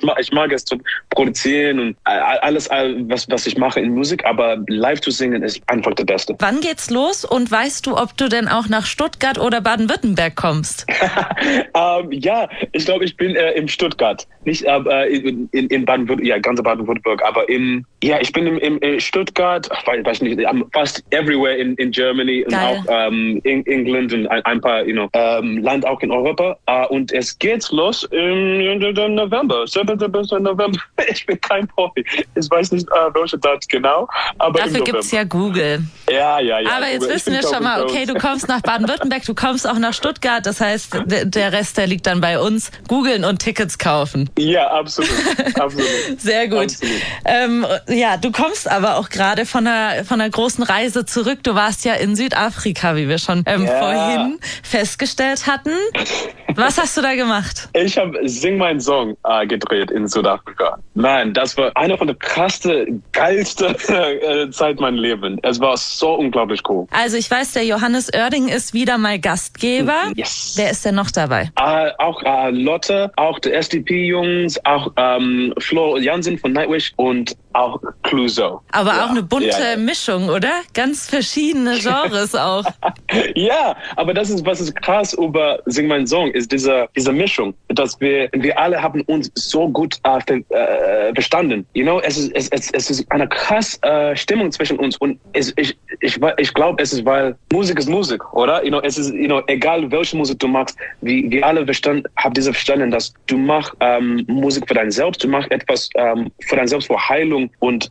ich mag es zu produzieren und alles, was ich mache in Musik, aber live zu singen ist einfach das Beste. Wann geht's los und weißt du, ob du denn auch nach Stuttgart oder Baden-Württemberg kommst? Ja, ich glaube, ich bin in Stuttgart, nicht in Baden-Württemberg, ja, ganz Baden-Württemberg, aber ich bin in Stuttgart, weiß nicht, fast everywhere in Germany. Geil. Und auch in England und ein paar Land auch in Europa. Und es geht los im November, 7. November. Ich bin kein Profi. Ich weiß nicht, welche Datum genau. Aber dafür gibt es ja Google. Ja. Aber jetzt wissen wir schon mal, okay, du kommst nach Baden-Württemberg, du kommst auch nach Stuttgart. Das heißt, der Rest, der liegt dann bei uns. Googeln und Tickets kaufen. Ja, absolut. Sehr gut. Absolut. Du kommst aber auch gerade von einer großen Reise zurück. Du warst ja in Südafrika, wie wir schon vorhin festgestellt hatten. Was hast du da gemacht? Ich habe Sing meinen Song gedreht in Südafrika. Man, das war eine von der krassten, geilsten Zeit meines Lebens. Es war so unglaublich cool. Also ich weiß, der Johannes Oerding ist wieder mal Gastgeber. Yes. Wer ist denn noch dabei? Auch Lotte, auch die SDP-Jungs, auch Flo Jansen von Nightwish und auch Clouseau. Aber auch eine bunte Mischung, oder? Ganz verschiedene Genres auch. Ja, aber was ist krass über Sing meinen Song, ist diese Mischung, dass wir alle haben uns so gut verstanden. Es ist eine krasse Stimmung zwischen uns und ich glaube, es ist, weil Musik ist Musik, oder? Es ist, egal welche Musik du machst, wir alle haben diese verstanden, dass du machst Musik für dein Selbst, du machst etwas für dein Selbst, für Heilung und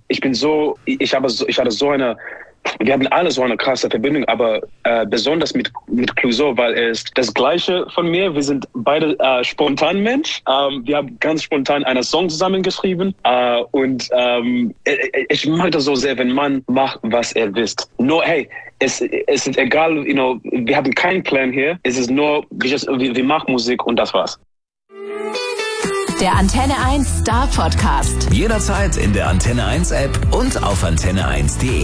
wir haben alle so eine krasse Verbindung, aber besonders mit Clouseau, weil er ist das Gleiche von mir. Wir sind beide spontan Mensch. Wir haben ganz spontan einen Song zusammengeschrieben und ich mag das so sehr, wenn man macht, was er will. Nur, hey, es ist egal, wir haben keinen Plan hier. Es ist nur, wir machen Musik und das war's. Der Antenne 1 Star Podcast. Jederzeit in der Antenne 1 App und auf antenne1.de.